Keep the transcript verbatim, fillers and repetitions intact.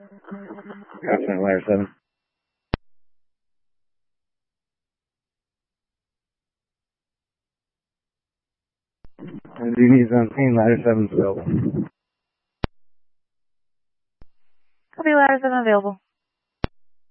Gotcha, ladder seven. And you need on scene, ladder seven's available. Copy, ladder seven available.